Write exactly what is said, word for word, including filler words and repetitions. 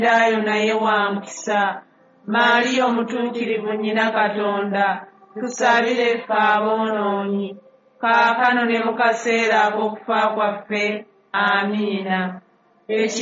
Dayo naye wa mukisa. Maaliya omutuukirivu nnyina Katonda, tusabire ffe aboonoonyi, kaakano ne mu kaseera ak'okufa kwaffe. Amiina.